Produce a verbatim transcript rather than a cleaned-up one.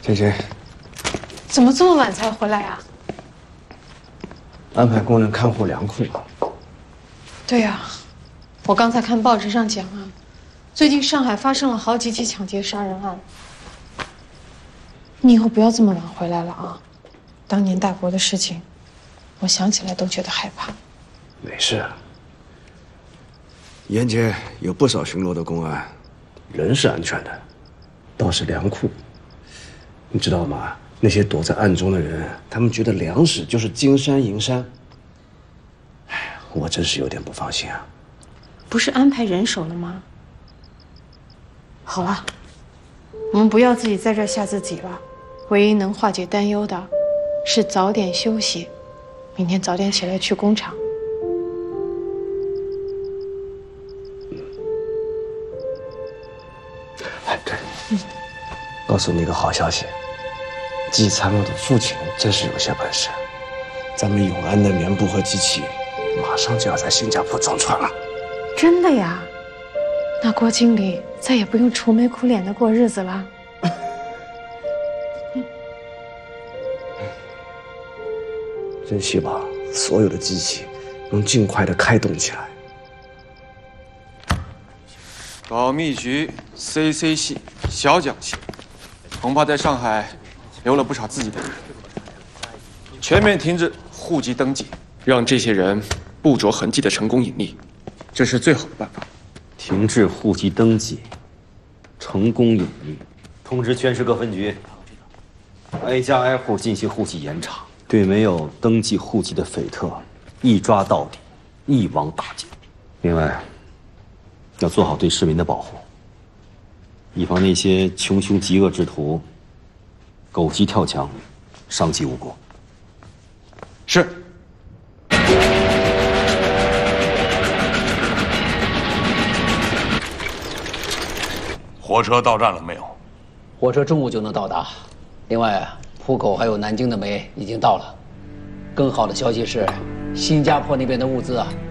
姐姐， 怎么这么晚才回来啊？ 安排工人看护粮库。 对呀、啊，我刚才看报纸上讲啊，最近上海发生了好几起抢劫杀人案。你以后不要这么晚回来了啊！当年大伯的事情，我想起来都觉得害怕。 没事。沿街有不少巡逻的公安，人是安全的，倒是粮库。你知道吗？那些躲在暗中的人，他们觉得粮食就是金山银山。哎，我真是有点不放心啊。 不是安排人手了吗？好了，我们不要自己在这儿吓自己了。唯一能化解担忧的，是早点休息，明天早点起来去工厂。 哎，对，嗯，告诉你一个好消息，季参谋的父亲真是有些本事，咱们永安的棉布和机器，马上就要在新加坡装船了。 真的呀？那郭经理再也不用愁眉苦脸的过日子了。 真希望所有的机器能尽快的开动起来。 保密局 C C 系小蒋系，恐怕在上海留了不少自己的人。全面停止户籍登记，让这些人不着痕迹的成功隐匿，这是最好的办法。 停止户籍登记，成功隐匿。通知全市各分局，挨家挨户进行户籍严查，对没有登记户籍的匪特，一抓到底，一网打尽。另外，要做好对市民的保护，以防那些穷凶极恶之徒狗急跳墙，伤及无辜。 是。 火车到站了没有？ 火车中午就能到达。另外，浦口还有南京的煤已经到了。更好的消息是，新加坡那边的物资啊，